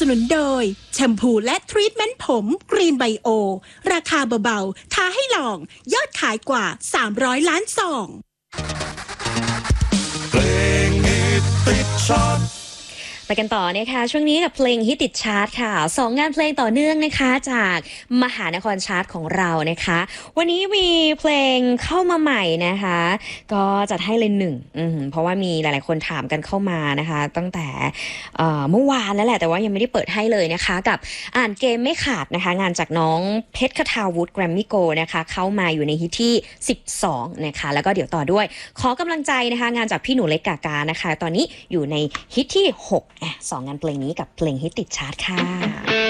นุนโดยแชมพูและทรีทเมนต์ผมกรีนไบโอราคาเบาๆท้าให้ลองยอดขายกว่า300 ล้านซองเพลงฮิตติดชาร์ตไปกันต่อนะคะช่วงนี้กับเพลงฮิตติดชาร์ตค่ะ2 งานเพลงต่อเนื่องนะคะจากมหานครชาร์ตของเรานะคะวันนี้มีเพลงเข้ามาใหม่นะคะก็จัดให้เลยเพราะว่ามีหลายๆคนถามกันเข้ามานะคะตั้งแต่เมื่อวานแล้วแหละแต่ว่ายังไม่ได้เปิดให้เลยนะคะกับอ่านเกมไม่ขาดนะคะงานจากน้องเพชรคทาวุฒิแกรมมี่โกนะคะเข้ามาอยู่ในฮิตที่12นะคะแล้วก็เดี๋ยวต่อด้วยขอกำลังใจนะคะงานจากพี่หนูเล็กกากานะคะตอนนี้อยู่ในฮิตที่6 2 งานเพลงนี้กับเพลงฮิตติดชาร์ตค่ะ